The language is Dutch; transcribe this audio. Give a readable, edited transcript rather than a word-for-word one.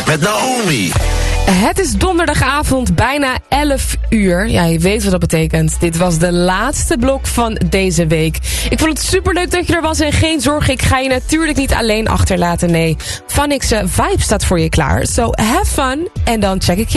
met Naomi. Het is donderdagavond, bijna 11 uur. Ja, je weet wat dat betekent. Dit was de laatste blok van deze week. Ik vond het superleuk dat je er was en geen zorgen, ik ga je natuurlijk niet alleen achterlaten. Nee, Vanix's Vibe staat voor je klaar. So have fun en dan check ik je